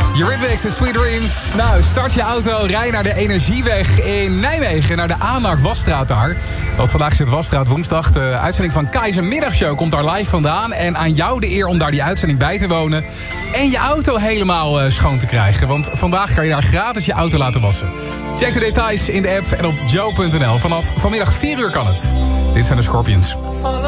Eurythmics en Sweet Dreams. Nou, start je auto, rij naar de Energieweg in Nijmegen, naar de AMAC Wasstraat daar. Want vandaag is het Wasstraat woensdag. De uitzending van Keizer Middagshow komt daar live vandaan. En aan jou de eer om daar die uitzending bij te wonen. En je auto helemaal schoon te krijgen. Want vandaag kan je daar gratis je auto laten wassen. Check de details in de app en op joe.nl. Vanaf vanmiddag 4 uur kan het. Dit zijn de Scorpions.